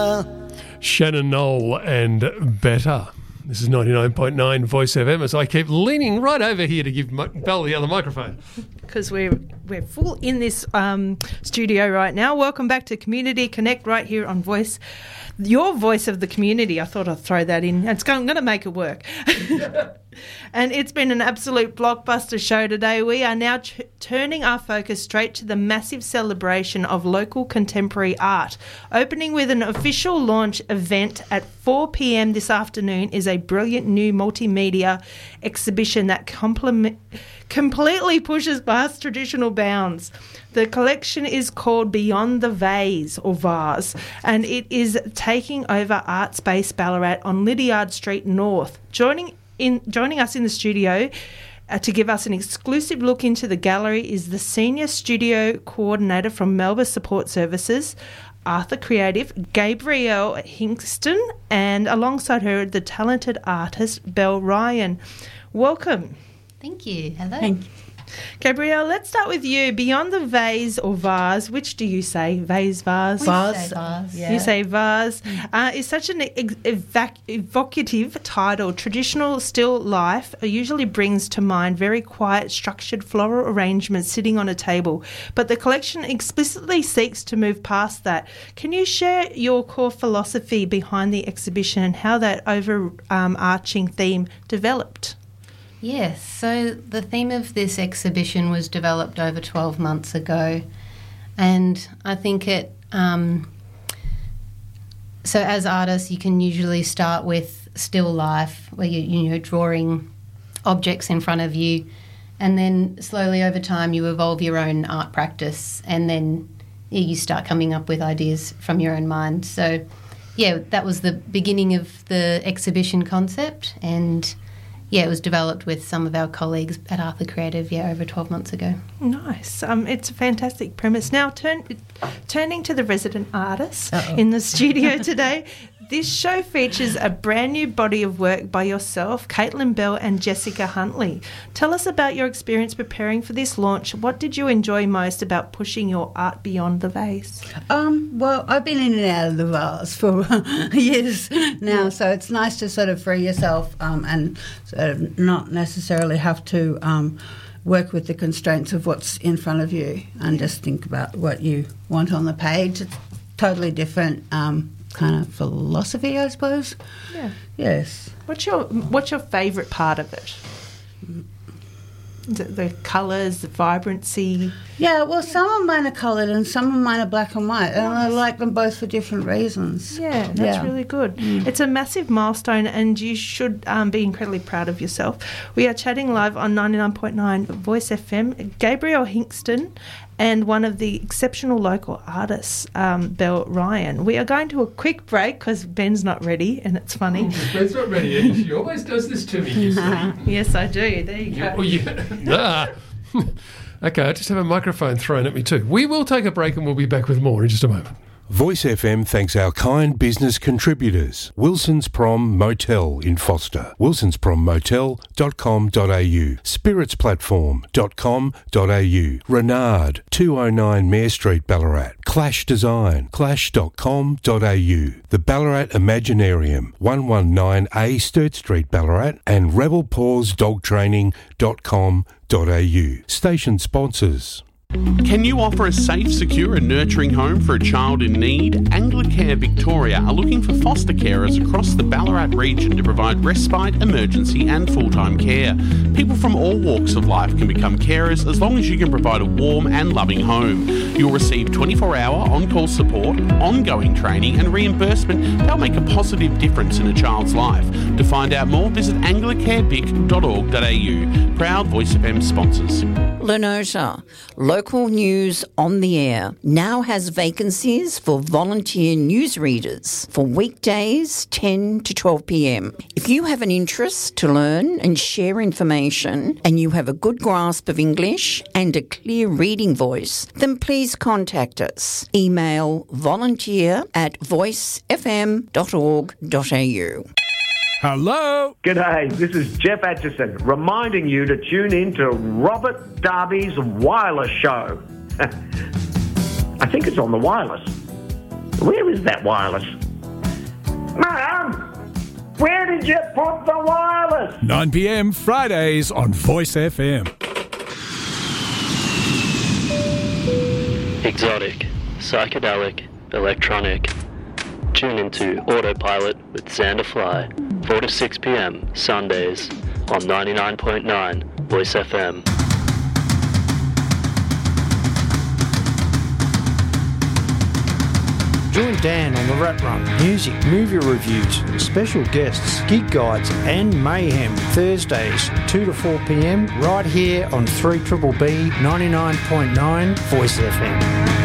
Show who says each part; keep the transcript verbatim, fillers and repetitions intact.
Speaker 1: Shannon Knoll and Better. This is ninety-nine point nine Voice F M as I keep leaning right over here to give Belle the other microphone.
Speaker 2: Because we're, we're full in this um, studio right now. Welcome back to Community Connect right here on Voice. Your voice of the community. I thought I'd throw that in. It's going, I'm going to make it work. And it's been an absolute blockbuster show today. We are now t- turning our focus straight to the massive celebration of local contemporary art. Opening with an official launch event at four p.m. this afternoon is a brilliant new multimedia exhibition that complement, completely pushes past traditional bounds. The collection is called Beyond the Vase, or Vase, and it is taking over Art Space Ballarat on Lydiard Street North. Joining in joining us in the studio uh, to give us an exclusive look into the gallery is the Senior Studio Coordinator from Melba Support Services, Arthur Creative, Gabrielle Hinkston, and alongside her, the talented artist, Belle Ryan. Welcome.
Speaker 3: Thank you. Hello.
Speaker 2: Thank you. Gabrielle, let's start with you. Beyond the Vase or Vase, which do you say? Vase, vase?
Speaker 3: We
Speaker 2: vase.
Speaker 3: say vase, yeah.
Speaker 2: You say vase. Uh, it's such an ex- evac- evocative title. Traditional still life usually brings to mind very quiet, structured floral arrangements sitting on a table, but the collection explicitly seeks to move past that. Can you share your core philosophy behind the exhibition and how that overarching theme developed?
Speaker 3: Yes, so the theme of this exhibition was developed over twelve months ago, and I think it, um, so as artists you can usually start with still life where you, you know, drawing objects in front of you, and then slowly over time you evolve your own art practice, and then you start coming up with ideas from your own mind. So yeah, that was the beginning of the exhibition concept, and yeah, it was developed with some of our colleagues at Arthur Creative, yeah, over twelve months ago.
Speaker 2: Nice. Um, it's a fantastic premise. Now, turn, turning to the resident artists
Speaker 3: Uh-oh.
Speaker 2: in the studio today, this show features a brand new body of work by yourself, Caitlin Bell and Jessica Huntley. Tell us about your experience preparing for this launch. What did you enjoy most about pushing your art beyond the vase?
Speaker 4: Um, well, I've been in and out of the vase for years now, so it's nice to sort of free yourself um, and sort of not necessarily have to um, work with the constraints of what's in front of you and just think about what you want on the page. It's totally different um, kind of philosophy, I suppose.
Speaker 2: Yeah.
Speaker 4: Yes.
Speaker 2: What's your What's your favourite part of it? Is it the colours, the vibrancy?
Speaker 4: Yeah, well, some of mine are coloured and some of mine are black and white, and I like them both for different reasons.
Speaker 2: Yeah, that's
Speaker 4: Yeah.
Speaker 2: really good.
Speaker 4: Mm.
Speaker 2: It's a massive milestone, and you should um, be incredibly proud of yourself. We are chatting live on ninety-nine point nine Voice F M. Gabrielle Hinkston and one of the exceptional local artists, um, Belle Ryan. We are going to a quick break because Ben's not ready, and it's funny.
Speaker 1: Oh, Ben's not ready. She always does this to me, you see.
Speaker 2: Yes, I do. There you go.
Speaker 1: Oh, yeah. Ah. Okay, I just have a microphone thrown at me too. We will take a break and we'll be back with more in just a moment.
Speaker 5: Voice F M thanks our kind business contributors. Wilson's Prom Motel in Foster, wilsons prom motel dot com dot a u, spirits platform dot com dot a u, Renard, two oh nine Mayor Street, Ballarat, Clash Design, clash dot com dot a u, the Ballarat Imaginarium, one nineteen A Sturt Street, Ballarat, and rebel paws dog training dot com dot a u. Station sponsors.
Speaker 6: Can you offer a safe, secure and nurturing home for a child in need? Anglicare Victoria are looking for foster carers across the Ballarat region to provide respite, emergency and full-time care. People from all walks of life can become carers as long as you can provide a warm and loving home. You'll receive twenty-four hour on-call support, ongoing training and reimbursement that'll make a positive difference in a child's life. To find out more, visit anglicare vic dot org dot a u. Proud Voice F M sponsors.
Speaker 7: Lenota, local news on the air, now has vacancies for volunteer newsreaders for weekdays ten to twelve p m. If you have an interest to learn and share information and you have a good grasp of English and a clear reading voice, then please contact us. Email volunteer at voice f m dot org dot a u.
Speaker 8: Hello?
Speaker 9: G'day, this is Jeff Atchison, reminding you to tune in to Robert Darby's Wireless Show. I think it's on the wireless. Where is that wireless? Mum, where did you put the wireless?
Speaker 8: nine p.m. Fridays on Voice F M.
Speaker 10: Exotic, psychedelic, electronic. Tune into Autopilot with Xander Fly, four to six p.m. Sundays on ninety-nine point nine Voice F M.
Speaker 11: Join Dan on the Rat Run. Music, movie reviews, special guests, gig guides and mayhem. Thursdays, two to four p.m. right here on three B B B ninety-nine point nine Voice F M.